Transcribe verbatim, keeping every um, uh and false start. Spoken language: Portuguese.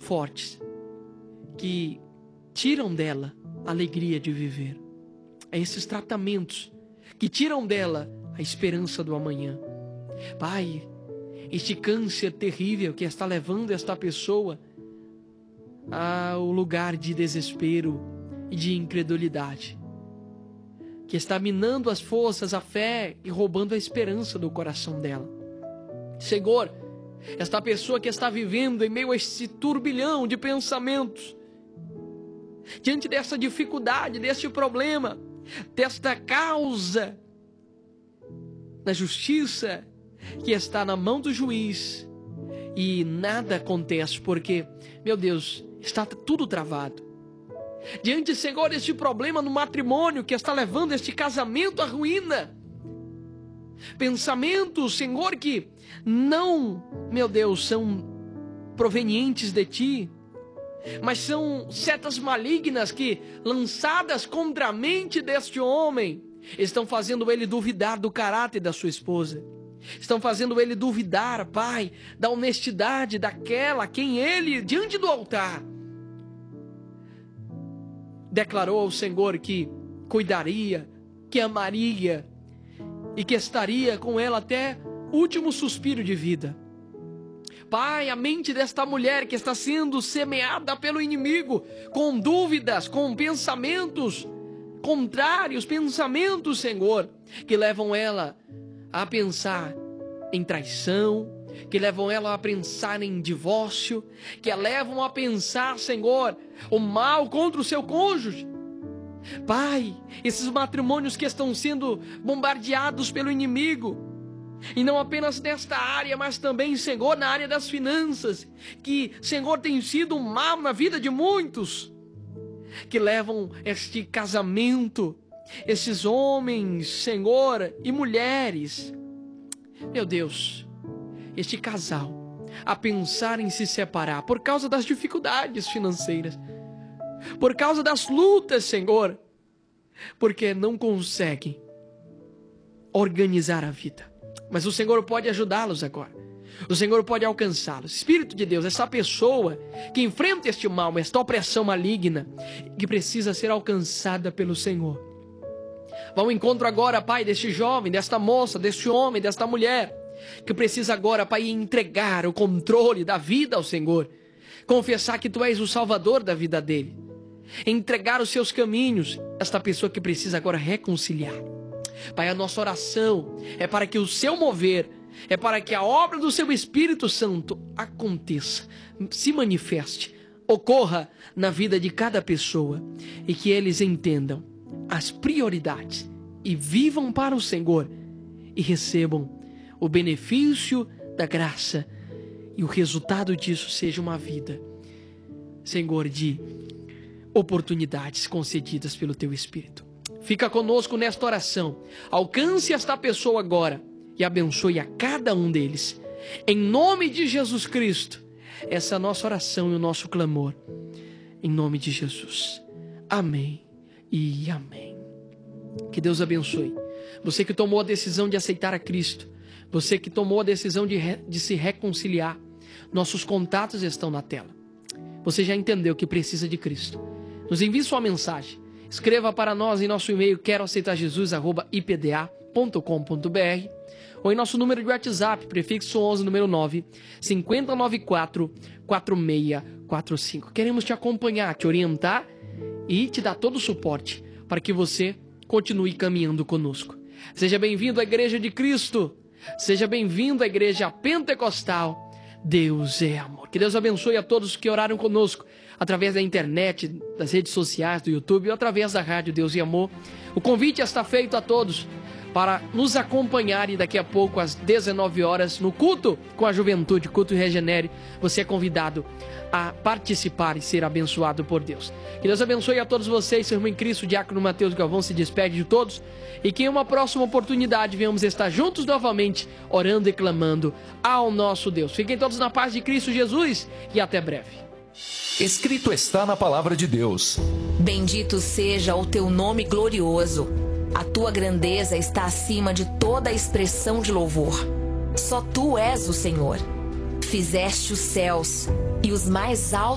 fortes que tiram dela a alegria de viver. É esses tratamentos que tiram dela a esperança do amanhã. Pai, este câncer terrível que está levando esta pessoa ao lugar de desespero e de incredulidade, que está minando as forças, a fé e roubando a esperança do coração dela. Senhor, esta pessoa que está vivendo em meio a esse turbilhão de pensamentos, diante dessa dificuldade, deste problema, desta causa na justiça que está na mão do juiz, e nada acontece porque, meu Deus, está tudo travado. Diante, Senhor, deste problema no matrimônio que está levando este casamento à ruína. Pensamentos, Senhor, que não, meu Deus, são provenientes de Ti, mas são setas malignas que, lançadas contra a mente deste homem, estão fazendo ele duvidar do caráter da sua esposa. Estão fazendo ele duvidar, Pai, da honestidade daquela a quem ele, diante do altar, declarou ao Senhor que cuidaria, que amaria e que estaria com ela até o último suspiro de vida. Pai, a mente desta mulher que está sendo semeada pelo inimigo, com dúvidas, com pensamentos contrários, pensamentos, Senhor, que levam ela a pensar em traição, que levam ela a pensar em divórcio, que a levam a pensar, Senhor, o mal contra o seu cônjuge. Pai, esses matrimônios que estão sendo bombardeados pelo inimigo, e não apenas nesta área, mas também, Senhor, na área das finanças, que, Senhor, tem sido um mal na vida de muitos, que levam este casamento, esses homens, Senhor, e mulheres, meu Deus, este casal, a pensar em se separar por causa das dificuldades financeiras, por causa das lutas, Senhor, porque não conseguem organizar a vida. Mas o Senhor pode ajudá-los agora. O Senhor pode alcançá-los. Espírito de Deus, essa pessoa que enfrenta este mal, esta opressão maligna, que precisa ser alcançada pelo Senhor. Vá ao encontro agora, Pai, deste jovem, desta moça, deste homem, desta mulher, que precisa agora, Pai, entregar o controle da vida ao Senhor. Confessar que Tu és o Salvador da vida dele. Entregar os seus caminhos. Esta pessoa que precisa agora reconciliar. Pai, a nossa oração é para que o Seu mover, é para que a obra do Seu Espírito Santo aconteça, se manifeste, ocorra na vida de cada pessoa, e que eles entendam as prioridades e vivam para o Senhor e recebam o benefício da graça, e o resultado disso seja uma vida, Senhor, de oportunidades concedidas pelo Teu Espírito. Fica conosco nesta oração. Alcance esta pessoa agora e abençoe a cada um deles. Em nome de Jesus Cristo, essa é a nossa oração e o nosso clamor. Em nome de Jesus. Amém e amém. Que Deus abençoe. Você que tomou a decisão de aceitar a Cristo. Você que tomou a decisão de, re, de se reconciliar. Nossos contatos estão na tela. Você já entendeu que precisa de Cristo. Nos envie sua mensagem. Escreva para nós em nosso e-mail quero aceitar jesus arroba i p d a ponto com ponto b r ou em nosso número de WhatsApp, prefixo onze, número nove, cinco zero nove quatro, quatro seis quatro cinco. Queremos te acompanhar, te orientar e te dar todo o suporte para que você continue caminhando conosco. Seja bem-vindo à Igreja de Cristo. Seja bem-vindo à Igreja Pentecostal. Deus é amor. Que Deus abençoe a todos que oraram conosco através da internet, das redes sociais, do YouTube ou através da rádio Deus e Amor. O convite está feito a todos para nos acompanhar e daqui a pouco às dezenove horas no culto com a juventude, culto Regenere, você é convidado a participar e ser abençoado por Deus. Que Deus abençoe a todos vocês. Seu irmão em Cristo, Diácono Mateus Galvão, se despede de todos e que em uma próxima oportunidade venhamos estar juntos novamente, orando e clamando ao nosso Deus. Fiquem todos na paz de Cristo Jesus e até breve. Escrito está na palavra de Deus: bendito seja o teu nome glorioso. A tua grandeza está acima de toda expressão de louvor. Só tu és o Senhor. Fizeste os céus e os mais altos